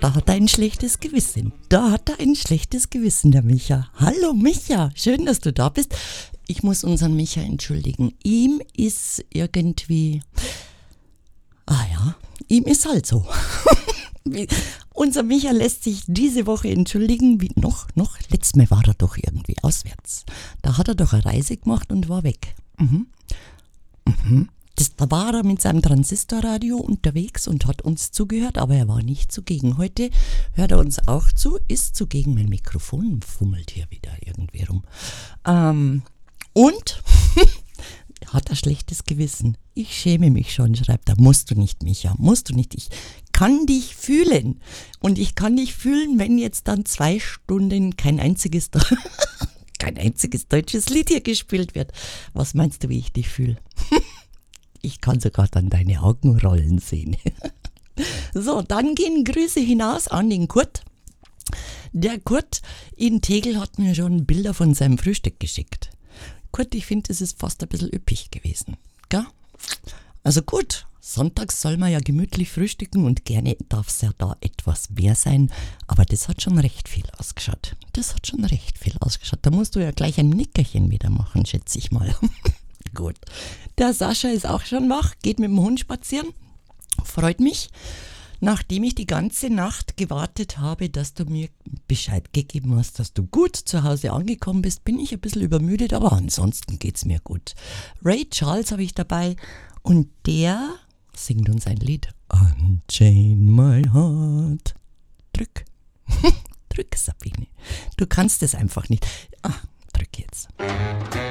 Da hat er ein schlechtes Gewissen. Der Micha. Hallo Micha, schön, dass du da bist. Ich muss unseren Micha entschuldigen. Ihm ist irgendwie... ihm ist halt so. Unser Micha lässt sich diese Woche entschuldigen. Letztes Mal war er doch irgendwie auswärts. Da hat er doch eine Reise gemacht und war weg. Da war er mit seinem Transistorradio unterwegs und hat uns zugehört, aber er war nicht zugegen. Heute hört er uns auch zu, ist zugegen. Mein Mikrofon fummelt hier wieder irgendwie rum. Und hat ein schlechtes Gewissen. Ich schäme mich schon, schreibt er. Musst du nicht, Micha, musst du nicht. Ich kann dich fühlen. Und ich kann dich fühlen, wenn jetzt dann 2 Stunden kein einziges deutsches Lied hier gespielt wird. Was meinst du, wie ich dich fühle? Ich kann sogar dann deine Augen rollen sehen. So, dann gehen Grüße hinaus an den Kurt. Der Kurt in Tegel hat mir schon Bilder von seinem Frühstück geschickt. Kurt, ich finde, es ist fast ein bisschen üppig gewesen. Gell? Also gut, sonntags soll man ja gemütlich frühstücken und gerne darf es ja da etwas mehr sein. Aber das hat schon recht viel ausgeschaut. Da musst du ja gleich ein Nickerchen wieder machen, schätze ich mal. Gut. Der Sascha ist auch schon wach, geht mit dem Hund spazieren. Freut mich. Nachdem ich die ganze Nacht gewartet habe, dass du mir Bescheid gegeben hast, dass du gut zu Hause angekommen bist, bin ich ein bisschen übermüdet, aber ansonsten geht's mir gut. Ray Charles habe ich dabei und der singt uns ein Lied. Unchain my heart. Drück. Drück, Sabine. Du kannst es einfach nicht. Drück jetzt.